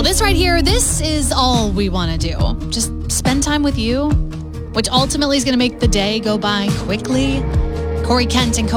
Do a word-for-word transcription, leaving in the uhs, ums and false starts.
Well, this right here, this is all we want to do. Just spend time with you, which ultimately is going to make the day go by quickly. Corey Kent and